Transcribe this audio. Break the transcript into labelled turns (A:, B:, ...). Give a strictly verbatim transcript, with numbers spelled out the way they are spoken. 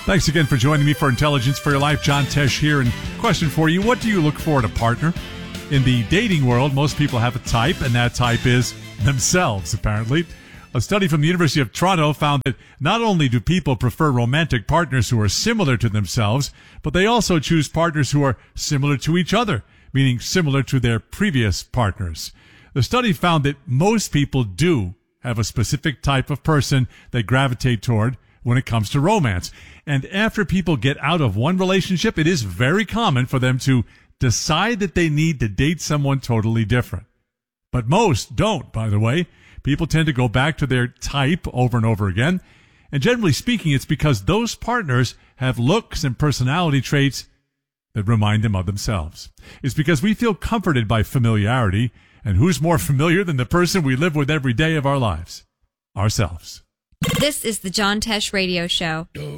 A: Thanks again for joining me for Intelligence for Your Life. John Tesh here. And question for you, what do you look for in a partner? In the dating world, most people have a type, and that type is themselves, apparently. A study from the University of Toronto found that not only do people prefer romantic partners who are similar to themselves, but they also choose partners who are similar to each other, meaning similar to their previous partners. The study found that most people do have a specific type of person they gravitate toward when it comes to romance. And after people get out of one relationship, it is very common for them to decide that they need to date someone totally different. But most don't, by the way. People tend to go back to their type over and over again. And generally speaking, it's because those partners have looks and personality traits that remind them of themselves. It's because we feel comforted by familiarity. And who's more familiar than the person we live with every day of our lives? Ourselves.
B: This is the John Tesh Radio Show.